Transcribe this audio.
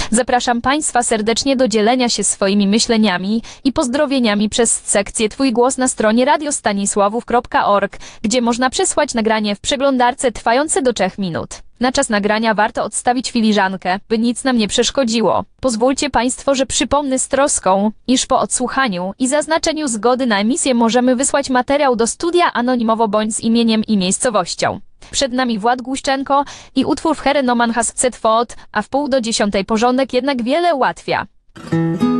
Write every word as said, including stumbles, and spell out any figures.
Zapraszam Państwa serdecznie do dzielenia się swoimi myśleniami i pozdrowieniami przez sekcję Twój głos na stronie radiostanisławów kropka org, gdzie można przesłać nagranie w przeglądarce trwające do trzech minut. Na czas nagrania warto odstawić filiżankę, by nic nam nie przeszkodziło. Pozwólcie Państwo, że przypomnę z troską, iż po odsłuchaniu i zaznaczeniu zgody na emisję możemy wysłać materiał do studia anonimowo bądź z imieniem i miejscowością. Przed nami Wład Głuszczenko i utwór w Herenoman has set fot, a w pół do dziesiątej porządek jednak wiele ułatwia.